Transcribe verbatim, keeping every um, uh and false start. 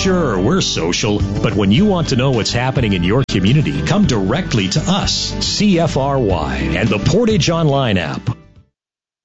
Sure, we're social, but when you want to know what's happening in your community, come directly to us, C F R Y, and the Portage Online app.